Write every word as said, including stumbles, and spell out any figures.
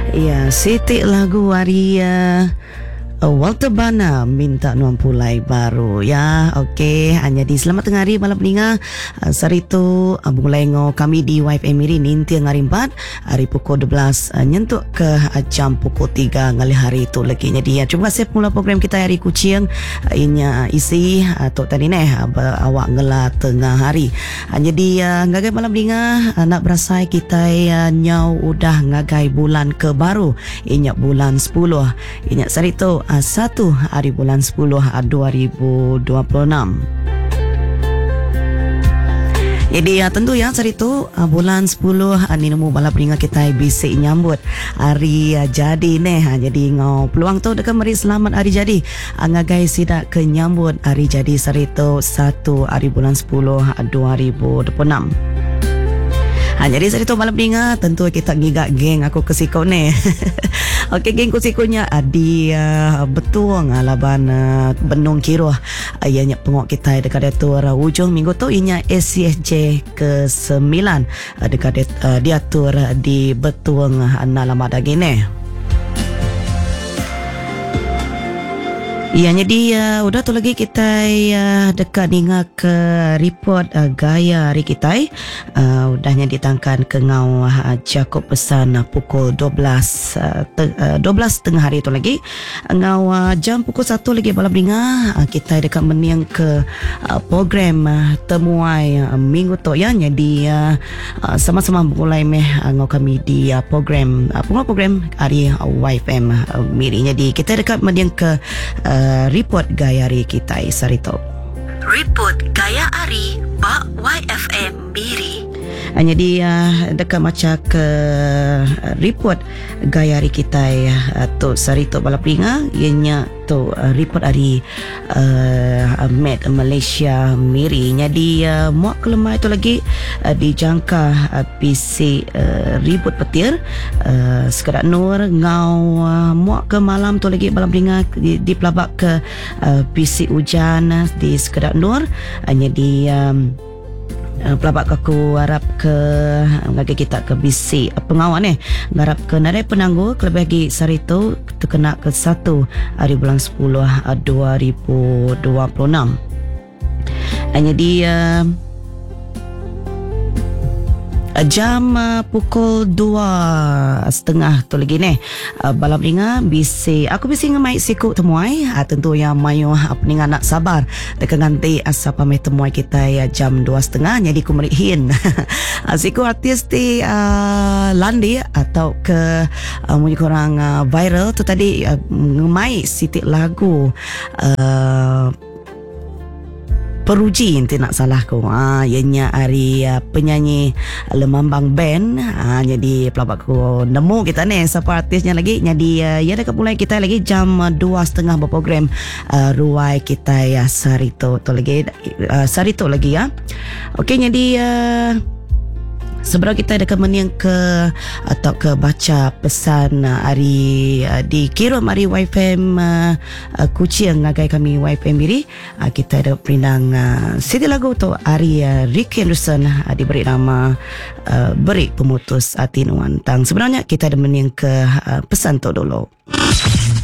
Ya, setik lagu Waria Walter Bana minta nuang pulai baru ya. Okey, hanya di selamat tengah hari malam peninga. Sari tu mulai ngo kami di Y F M Miri ninti ngari empat hari pukul dua belas nyentuk ke jam pukul tiga ngali hari itu lagi. Jadi ya, terima kasih mula program kita hari kucing inya isi atau tadi neh awak ngela tengah hari. Jadi ngagai malam peninga nak berasai kita nyau udah ngagai bulan ke baru inya bulan sepuluh inya sari tu satu hari bulan sepuluh dua ribu dua puluh enam. Jadi ya, tentu ya hari itu bulan sepuluh ni nemu balap ringa kita bisik nyambut hari jadi neh. Jadi ngau peluang tu dekat mari selamat hari jadi ngagai sidak ke nyambut hari jadi hari itu satu hari bulan sepuluh dua ribu dua puluh enam. Ha, jadi saya tu malam ringa tentu kita ngigak geng aku ke siko ni. Okey, geng ku sikonya di uh, betul ngalaban uh, Benung Kiruh. Uh, ianya pengok kita dekat diatur uh, ujung minggu tu inya S C S J ke sembilan uh, dekat uh, diatur uh, di betul uh, nalamat gini. Ya, jadi uh, udah tu lagi kita uh, dekat ninga ke report uh, gaya hari kita uh, udahnya ditangkan ke ngau uh, Jakob pesan uh, pukul dua belas uh, te, uh, dua belas tengah hari tu lagi ngau uh, jam pukul satu lagi malam ringa uh, kita dekat meniang ke uh, program uh, temuai uh, minggu tu ya. Jadi uh, uh, sama-sama mulai meh uh, ngau kami di uh, program uh, penguat program hari uh, Y F M uh, Miri. Jadi kita dekat meniang ke uh, Uh, report gaya hari kita sarito. Report gaya hari Pak Y F M Miri. Uh, jadi uh, dekat macam ke uh, report gaya hari kita uh, tu sarito balap ringa ianya tu uh, report hari uh, Med Malaysia Miri. Jadi uh, muak kelemah itu lagi uh, dijangka uh, P C uh, ribut petir uh, sekedak nur ngau uh, muak ke malam tu lagi malam ringa di, di pelabak ke uh, P C hujan uh, di sekedak nur. Uh, jadi um, Uh, pelabak aku harap ke ngagi kita ke B C uh, pengawan eh harap ke nadai penangguh kelebih lagi sari tu terkena ke satu hari bulan sepuluh uh, dua ribu dua puluh enam. Uh, jadi uh, jam uh, pukul dua setengah tu lagi ni uh, balap ringa bisi aku bisi ngemai siku temuai uh, tentu yang mayu apa uh, ni nak sabar dekat nanti asa pamai temuai kita ya jam dua setengah. Jadi aku merihin uh, siku artis di uh, landi atau ke uh, mungkin korang uh, viral tu tadi uh, ngemai sitik lagu uh, Peruji nanti nak salah ko. Ah, ianya hari uh, penyanyi Lemambang Band. Ah, jadi pelabak ko nemu kita ni siapa artisnya lagi. Jadi uh, ya dekat mulai kita lagi jam uh, dua setengah berprogram uh, ruai kita ya sarito tu lagi uh, sarito lagi ya. Okey, jadi uh, sebelum kita dekat meniang ke atau ke baca pesan uh, hari uh, di kirim hari Y F M uh, uh, kucing ngagai kami Y F M Miri uh, kita ada perindang uh, siti lagu tu hari uh, Ricky Anderson uh, diberi nama uh, Beri Pemutus Hati Nuan Tang. Sebenarnya kita ada meniang ke uh, pesan tu dulu.